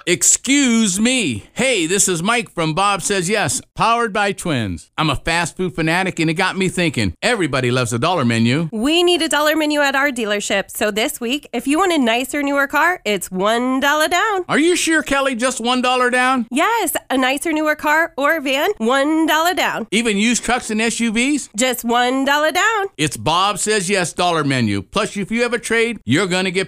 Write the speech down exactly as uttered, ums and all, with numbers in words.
Excuse me. Hey, this is Mike from Bob Says Yes, powered by Twins. I'm a fast food fanatic, and it got me thinking. Everybody loves a dollar menu. We need a dollar menu at our dealership. So this week, if you want a nicer, newer car, it's one dollar down. Are you sure, Kelly? Just one dollar down? Yes, a nicer, newer car or van, one dollar down. Even used trucks and S U Vs? Just one dollar down. It's Bob Says Yes dollar menu. Plus, if you have a trade, you're going to get